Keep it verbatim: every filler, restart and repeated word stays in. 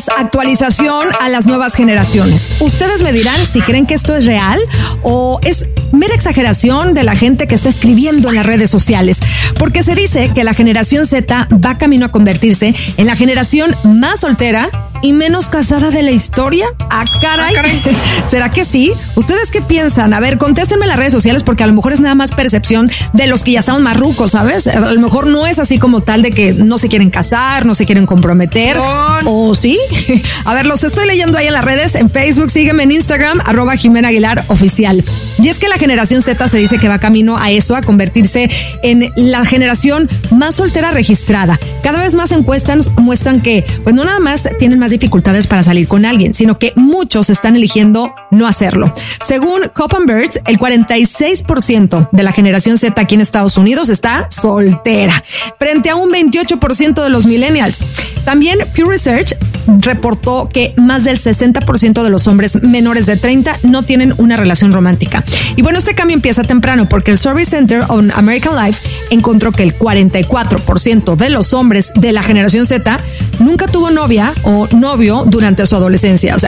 actualización a las nuevas generaciones. Ustedes me dirán si creen que esto es real o es mera exageración de la gente que está escribiendo en las redes sociales, porque se dice que la generación Z va camino a convertirse en la generación más soltera y menos casada de la historia. ¡Ah, caray! Ah, caray. ¿Será que sí? ¿Ustedes qué piensan? A ver, contéstenme en las redes sociales, porque a lo mejor es nada más percepción de los que ya estamos más rucos, ¿sabes? A lo mejor no es así como tal de que no se quieren casar, no se quieren comprometer. ¿Con? ¿O sí? A ver, los estoy leyendo ahí en las redes, en Facebook, sígueme en Instagram, arroba Jimena Aguilar Oficial. Y es que la generación Z se dice que va camino a eso, a convertirse en la generación más soltera registrada. Cada vez más encuestas muestran que, pues no nada más tienen más dificultades para salir con alguien, sino que muchos están eligiendo no hacerlo. Según Cobb and Birds, el cuarenta y seis por ciento de la generación Z aquí en Estados Unidos está soltera, frente a un veintiocho por ciento de los millennials. También Pew Research reportó que más del sesenta por ciento de los hombres menores de treinta no tienen una relación romántica. Y bueno, este cambio empieza temprano, porque el Survey Center on American Life encontró que el cuarenta y cuatro por ciento de los hombres de la generación Z nunca tuvo novia o novio durante su adolescencia. O sea,